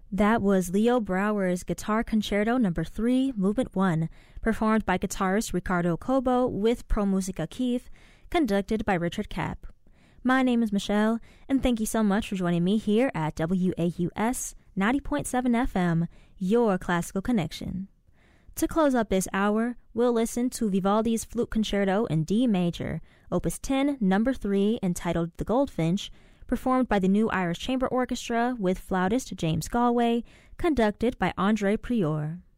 That was Leo Brouwer's Guitar Concerto No. 3, Movement 1, performed by guitarist Ricardo Cobo with Pro Musica Kiev, conducted by Richard Kapp. My name is Michelle, and thank you so much for joining me here at WAUS 90.7 FM, your classical connection. To close up this hour, we'll listen to Vivaldi's Flute Concerto in D major, Opus 10, No. 3, entitled The Goldfinch, performed by the New Irish Chamber Orchestra with flautist James Galway, conducted by Andre Prieur.